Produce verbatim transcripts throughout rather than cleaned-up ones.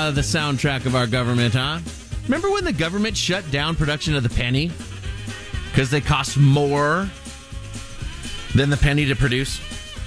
uh, the soundtrack of our government, huh? Remember when the government shut down production of the penny? Because they cost more than the penny to produce?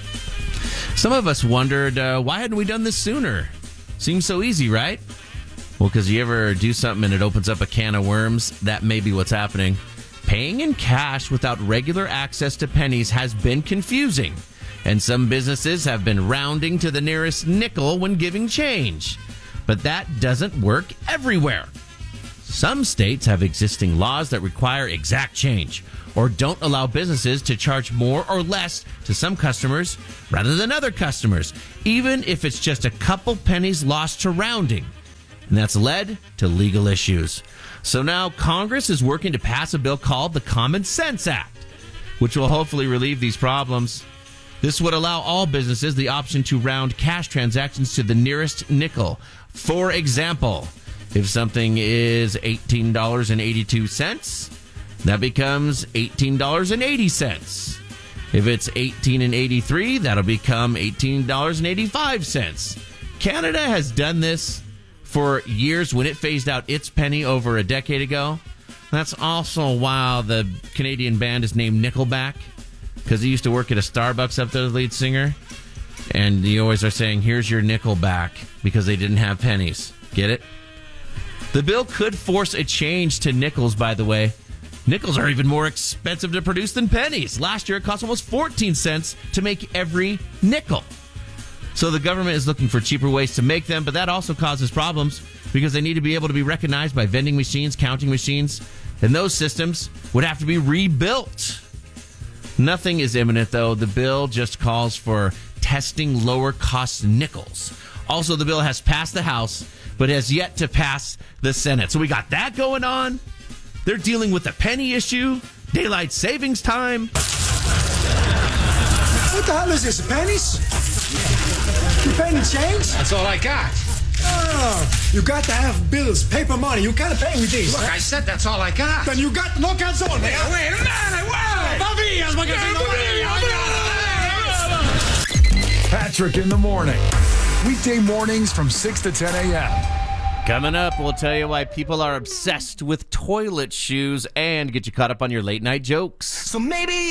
Some of us wondered, uh, why hadn't we done this sooner? Seems so easy, right? Well, because you ever do something and it opens up a can of worms, that may be what's happening. Paying in cash without regular access to pennies has been confusing, and some businesses have been rounding to the nearest nickel when giving change. But that doesn't work everywhere. Some states have existing laws that require exact change, or don't allow businesses to charge more or less to some customers rather than other customers, even if it's just a couple pennies lost to rounding. And that's led to legal issues. So now Congress is working to pass a bill called the Common Sense Act, which will hopefully relieve these problems. This would allow all businesses the option to round cash transactions to the nearest nickel. For example, if something is eighteen dollars and eighty-two cents, that becomes eighteen dollars and eighty cents. If it's eighteen dollars and eighty-three cents, that'll become eighteen dollars and eighty-five cents. Canada has done this for years when it phased out its penny over a decade ago. That's also why the Canadian band is named Nickelback, because he used to work at a Starbucks up there, the lead singer. And you always are saying, here's your nickel back, because they didn't have pennies. Get it? The bill could force a change to nickels, by the way. Nickels are even more expensive to produce than pennies. Last year, it cost almost fourteen cents to make every nickel. So the government is looking for cheaper ways to make them, but that also causes problems because they need to be able to be recognized by vending machines, counting machines, and those systems would have to be rebuilt. Nothing is imminent, though. The bill just calls for testing lower-cost nickels. Also, the bill has passed the House, but has yet to pass the Senate. So we got that going on. They're dealing with the penny issue, daylight savings time. What the hell is this, pennies? You paying change? That's all I got. Oh, you got to have bills, paper money. You can't pay with these. Look, I said that's all I got. Then you got no calzone. Wait, wait a minute, wait! Patrick in the morning. Weekday mornings from six to ten a.m. Coming up, we'll tell you why people are obsessed with toilet shoes and get you caught up on your late night jokes. So maybe